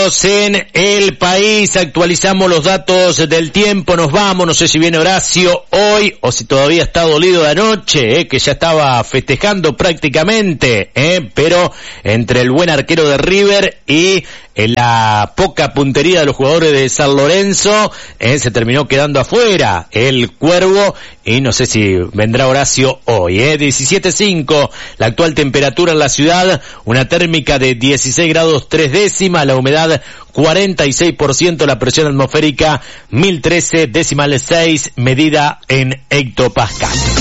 En el país actualizamos los datos del tiempo, nos vamos, no sé si viene Horacio hoy o si todavía está dolido de anoche, que ya estaba festejando prácticamente, pero entre el buen arquero de River y la poca puntería de los jugadores de San Lorenzo, se terminó quedando afuera el Cuervo y no sé si vendrá Horacio hoy. 17.5 la actual temperatura en la ciudad, una térmica de 16 grados 3 décimas, la humedad 46%, la presión atmosférica 1013,6 medida en hectopascal.